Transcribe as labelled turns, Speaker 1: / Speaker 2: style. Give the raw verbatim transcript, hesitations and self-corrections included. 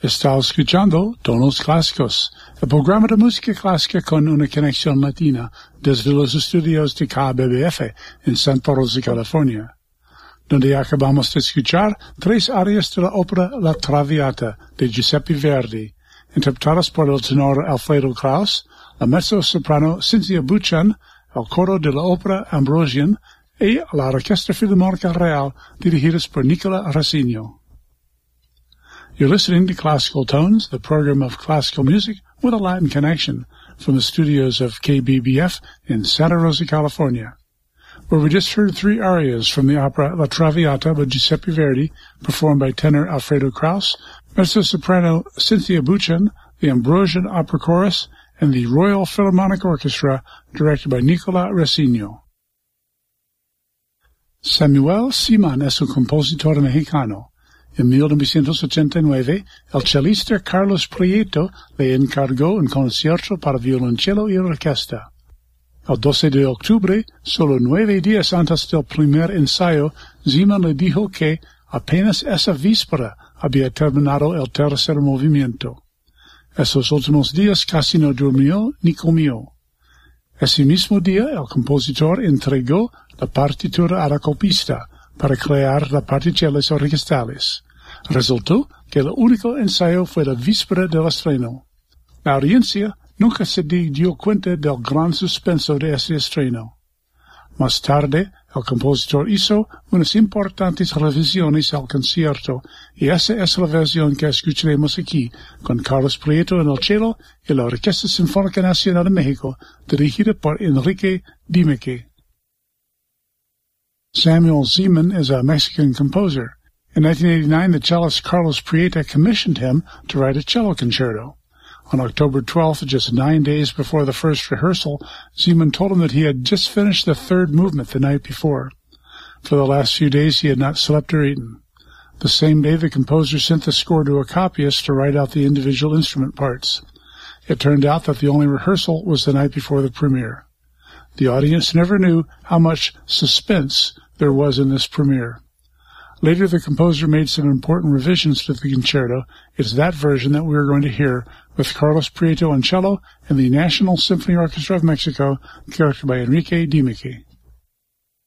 Speaker 1: Está escuchando Tonos Clásicos, el programa de música clásica con una conexión latina desde los estudios de K B B F en Santa Rosa, California, donde acabamos de escuchar tres arias de la ópera La Traviata de Giuseppe Verdi, interpretadas por el tenor Alfredo Kraus, la mezzo-soprano Cynthia Buchan, el coro de la ópera Ambrosian y la Orquesta Filarmónica Real dirigidas por Nicola Rossini. You're listening to Classical Tones, the program of classical music with a Latin connection, from the studios of K B B F in Santa Rosa, California, where we just heard three arias from the opera La Traviata by Giuseppe Verdi, performed by tenor Alfredo Kraus, mezzo-soprano Cynthia Buchan, the Ambrosian Opera Chorus, and the Royal Philharmonic Orchestra, directed by Nicola Rossini. Samuel Siman es un compositor mexicano. En mil novecientos ochenta y nueve, el chelista Carlos Prieto le encargó un concierto para violonchelo y orquesta. El doce de octubre, solo nueve días antes del primer ensayo, Siman le dijo que apenas esa víspera había terminado el tercer movimiento. Esos últimos días casi no durmió ni comió. Ese mismo día, el compositor entregó la partitura a la copista para crear las partichelas orquestales. Resultó que el único ensayo fue la víspera del estreno. La audiencia nunca se dio cuenta del gran suspenso de ese estreno. Más tarde, el compositor hizo unas importantes revisiones al concierto, y esa es la versión que escucharemos aquí, con Carlos Prieto en el cello y la Orquesta Sinfónica Nacional de México, dirigida por Enrique Dimeke. Samuel Siman is a Mexican composer. In nineteen eighty-nine, the cellist Carlos Prieto commissioned him to write a cello concerto. On October twelfth, just nine days before the first rehearsal, Siman told him that he had just finished the third movement the night before. For the last few days, he had not slept or eaten. The same day, the composer sent the score to a copyist to write out the individual instrument parts. It turned out that the only rehearsal was the night before the premiere. The audience never knew how much suspense there was in this premiere. Later, the composer made some important revisions to the concerto. It's that version that we are going to hear, with Carlos Prieto on cello and the National Symphony Orchestra of Mexico, conducted by Enrique Dimeke.